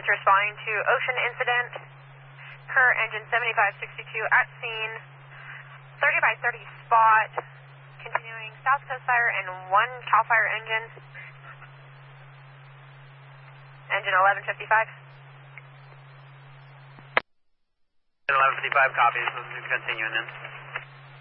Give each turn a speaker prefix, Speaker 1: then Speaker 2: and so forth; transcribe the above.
Speaker 1: units responding to ocean incident. Kerr engine 7562 at scene. 30 by 30 spot. Continuing South Coast Fire and 1 CAL FIRE engine. Engine 1155.
Speaker 2: 1155 copies. Let's continue then.